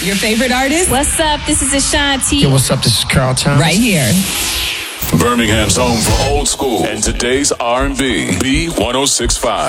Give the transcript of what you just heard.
Your favorite artist? What's up? This is Ashanti. Yo, what's up? This is Carl Thomas. Right here. Birmingham's home for old school and today's R&B. B1065.